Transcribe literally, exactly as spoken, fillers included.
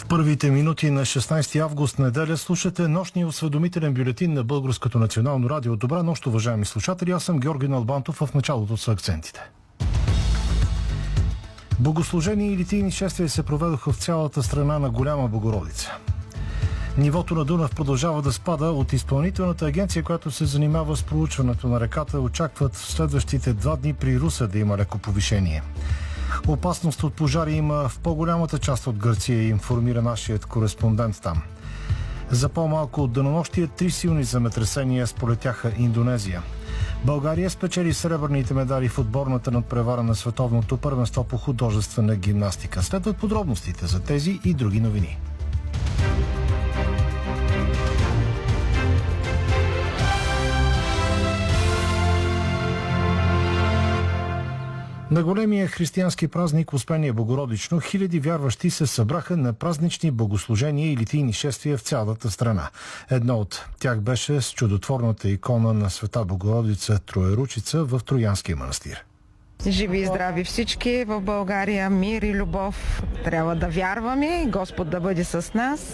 В първите минути на шестнайсети август, неделя, слушате нощния осведомителен бюлетин на Българското национално радио. Добра нощ, уважаеми слушатели. Аз съм Георги Налбантов, в началото са акцентите. Богослужения и литийни шествия се проведоха в цялата страна на Голяма Богородица. Нивото на Дунав продължава да спада. От изпълнителната агенция, която се занимава с проучването на реката, очакват в следващите два дни при Русе да има леко повишение. Опасност от пожари има в по-голямата част от Гърция, информира нашият кореспондент там. За по-малко от денонощие три силни земетресения сполетяха Индонезия. България спечели сребърните медали в отборната надпревара на световното първенство по художествена гимнастика. Следват подробностите за тези и други новини. На големия християнски празник Успение Богородично хиляди вярващи се събраха на празнични богослужения и литийни шествия в цялата страна. Едно от тях беше с чудотворната икона на Света Богородица Троеручица в Троянския манастир. Живи и здрави всички в България, мир и любов. Трябва да вярваме, Господ да бъде с нас.